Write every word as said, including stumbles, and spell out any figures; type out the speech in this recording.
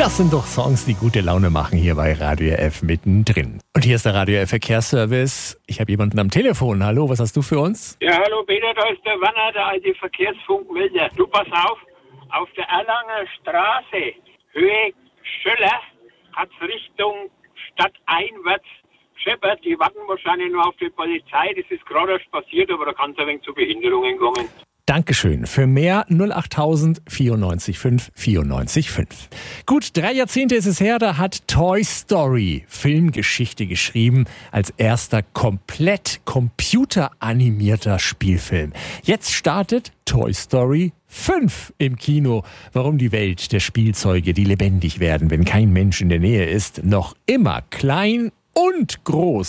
Das sind doch Songs, die gute Laune machen hier bei Radio F mittendrin. Und hier ist der Radio F Verkehrsservice. Ich habe jemanden am Telefon. Hallo, was hast du für uns? Ja, hallo Peter, da ist der Wanner, der alte Verkehrsfunkmelder. Du, pass auf, auf der Erlanger Straße, Höhe Schöller, hat's Richtung stadteinwärts gescheppert. Die warten wahrscheinlich nur auf die Polizei. Das ist gerade erst passiert, aber da kann es ein wenig zu Behinderungen kommen. Dankeschön. Für mehr null achttausend vierundneunzig fünf vierundneunzig fünf. Gut, drei Jahrzehnte ist es her, da hat Toy Story Filmgeschichte geschrieben als erster komplett computeranimierter Spielfilm. Jetzt startet Toy Story fünf im Kino. Warum die Welt der Spielzeuge, die lebendig werden, wenn kein Mensch in der Nähe ist, noch immer klein und groß